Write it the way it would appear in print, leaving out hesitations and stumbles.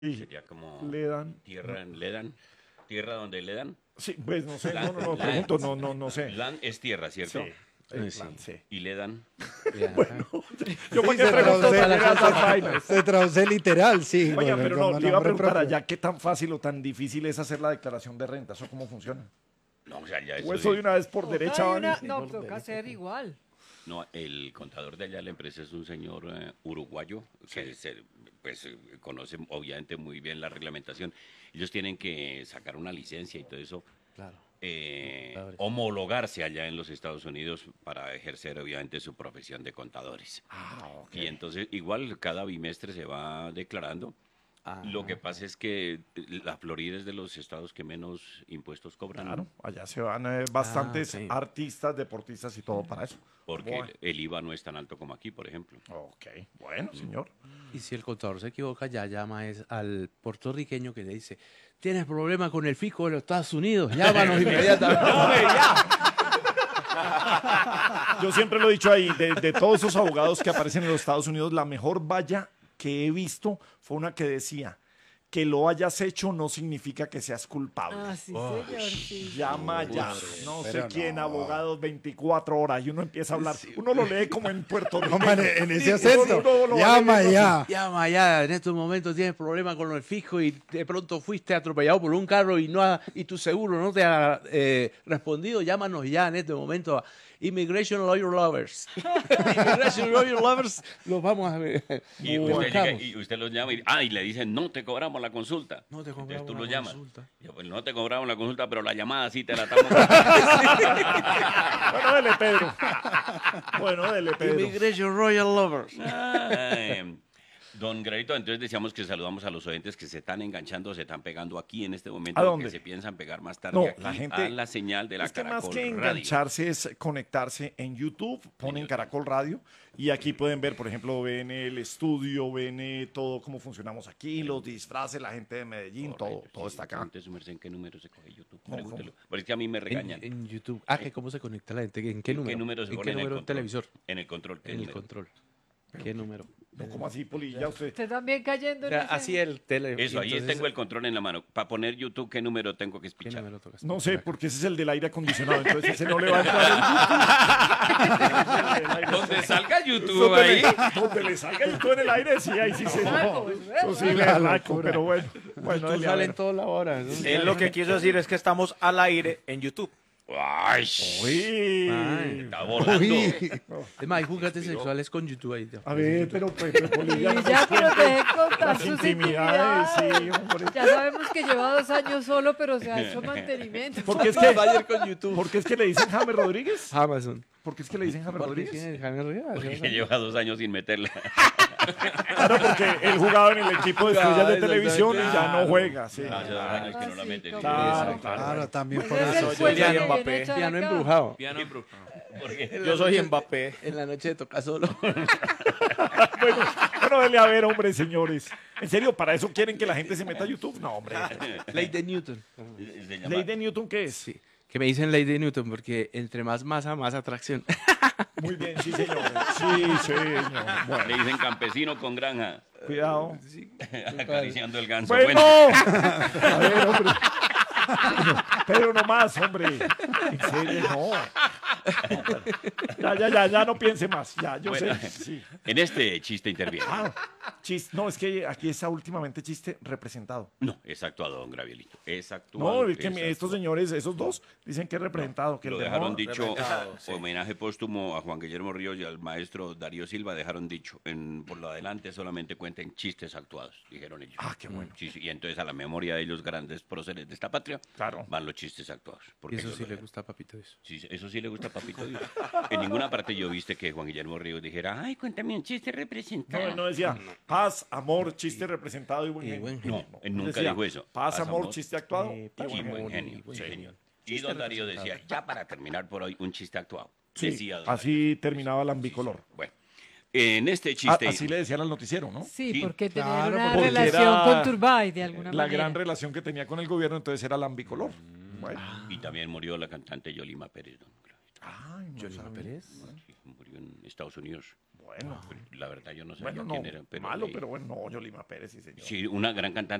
Y Sería como le dan. tierra donde le dan. Sí, pues no sé, Land, no, land. pregunto, no sé. Land es tierra, ¿cierto? Sí, Sí. land, sí. Y le dan. Bueno, yo para Sí, qué pregunto sobre esas vainas. se traduce literal, sí. Oiga, bueno, pero no, como le iba a nombre preguntar propio. allá qué tan fácil o tan difícil es hacer la declaración de renta. ¿Eso cómo funciona? No, o sea, ya O eso eso de es. una vez por derecha, ¿vale? No, toca hacer igual. No, el contador de allá de la empresa es un señor uruguayo que pues, conoce obviamente muy bien la reglamentación. Ellos tienen que sacar una licencia y todo eso, Claro. homologarse allá en los Estados Unidos para ejercer obviamente su profesión de contadores. Ah, ok. Y entonces igual cada bimestre se va declarando. Lo que pasa es que la Florida es de los estados que menos impuestos cobran. Claro, allá se van bastantes ok. artistas, deportistas y todo para eso. Porque Bueno. el IVA no es tan alto como aquí, por ejemplo. Ok, bueno, señor. Y si el contador se equivoca, ya llama al puertorriqueño que le dice, tienes problema con el fisco de los Estados Unidos, llámanos inmediatamente. Yo siempre lo he dicho ahí, de todos esos abogados que aparecen en los Estados Unidos, la mejor valla que he visto fue una que decía, que lo hayas hecho no significa que seas culpable. Ah, sí, señor, sí. Llama ya, no sé pero quién, no. abogados 24 horas, y uno empieza a hablar, uno lo lee como en Puerto Rico. No, man, en ese acento. Uno lo va Llama leyendo ya. así. Llama ya. En estos momentos tienes problemas con el fisco y de pronto fuiste atropellado por un carro y tu seguro no te ha respondido. Llámanos ya en este momento a Immigration Lawyer Lovers. Immigration Lawyer Lovers, los vamos a ver. Y usted, llega Buscamos. y usted los llama y le dicen, no te cobramos la consulta. No te Entonces cobramos tú la los llamas. consulta. Y yo, pues no te cobramos la consulta, pero la llamada sí te la estamos Bueno, dele, Pedro. Bueno, dele, Pedro. Immigration Royal Lovers. Don Gravito, entonces decíamos que saludamos a los oyentes que se están enganchando, se están pegando aquí en este momento, ¿A dónde? que se piensan pegar más tarde No, aquí la gente- a la señal de la Es que más Caracol que Radio. engancharse es conectarse en YouTube, ponen Caracol Radio y aquí pueden ver, por ejemplo, ven el estudio, ven todo cómo funcionamos aquí, los disfraces, la gente de Medellín, Correcto, todo sí. está acá. Pregunte su merced en qué número se coge YouTube. ¿Cómo, Pregúntelo. Porque es que a mí me regañan. En YouTube. Ah, que cómo se conecta la gente. ¿En qué ¿En número? qué número se ¿En pone qué en el número control? televisor? En el control. ¿qué En el número? control. ¿Qué número? No, como así, Polilla, usted. Usted también cayendo O en sea, ese- así el tele. Eso, ahí entonces, tengo el control en la mano. Para poner YouTube, ¿qué número tengo que ¿qué espichar? número tocas? No sé, porque ese es el del aire acondicionado, entonces ese no le va a entrar Donde salga YouTube donde, ahí. donde le salga YouTube en el aire, sí, ahí sí se Saco, es Eso sí, La le saco, locura. pero bueno. Bueno, Tú dele, a sales en ver. toda la hora. ¿no? Él lo que quiso decir es que estamos al aire en YouTube. Ay, Uy. Ay. está volando. Uy. Es más, hay juguetes sexuales con YouTube ahí. A ver, pero Polilla, Y no ya, nos pero cuente deje contar las sus intimidades, intimidades. sí, hombre. Ya sabemos que lleva 2 años solo, pero se ha hecho mantenimiento. ¿Por qué es que, ayer con YouTube. ¿por qué es que le dicen James Rodríguez? Amazon. ¿Por qué es que le dicen James ¿Por qué Rodríguez? tiene Jaime Rodríguez? Que lleva 2 años sin meterla. Claro, porque él jugaba en el equipo de estrellas de Claro, televisión y ya no claro. juega. Sí. Hace 2 años que no la sí, mete. como- Claro, Claro, también por Ese es el eso. puesto soy que Mbappé. viene a echar Piano acá. embrujado. Porque Yo soy Mbappé. En la noche toca solo. Bueno, dele a ver, hombre, señores. ¿En serio? ¿Para eso quieren que la gente se meta a YouTube? No, hombre. Ley de Newton. se llama- ¿Ley de Newton qué es? Sí. Que me dicen ley de Newton porque entre más masa, más atracción. Muy bien, sí, señor. Sí, señor. Bueno, Le dicen campesino con granja, cuidado. acariciando el ganso. Bueno. A ver, hombre. Pedro, no más, hombre. En serio, no. Ya no piense más. Ya, yo Bueno, sé. Sí. en este chiste interviene. Ah, no, es que aquí está últimamente chiste representado. No, es actuado, don Gravielito. Es actuado. No, es que es estos actuado. señores, esos dos, dicen que es representado. Que Lo el dejaron mejor- dicho, Representado, sí. homenaje póstumo a Juan Guillermo Ríos y al maestro Darío Silva, dejaron dicho, por lo adelante solamente cuenten chistes actuados, dijeron ellos. Ah, qué bueno. Sí, sí, y entonces a la memoria de ellos grandes próceres de esta patria Claro. van los chistes actuados. Y Porque eso ellos sí lo le dejaron. gusta a Papito Dios. Sí, eso sí le gusta a Papito Dios. En ninguna parte yo viste que Juan Guillermo Ríos dijera, ay, cuéntame un chiste No, representado. él no decía paz, amor, chiste representado y buen Y genio. buen No, genio. él nunca Decía, dijo eso. Paz, amor, chiste actuado y y Y buen buen genio. genio. buen Sí, genio. señor. Y don Darío decía, ya para terminar por hoy, un chiste actuado. Sí, Decía don así terminaba el ambicolor. Bueno, en este chiste... Así le decían al noticiero, ¿no? Sí, Sí, porque tenía claro, una porque relación era con Turbay de alguna La manera. gran relación que tenía con el gobierno, entonces era el ambicolor. Bueno. Y también murió la cantante Yolima Pérez, don Gravito. Ay, no Yolima sabía. Pérez. Sí, murió en Estados Unidos. Bueno, La verdad yo no sabía bueno, no, quién era. Pero malo, leí. pero bueno, no, Yolima Pérez, sí, señor. Sí, una gran cantante.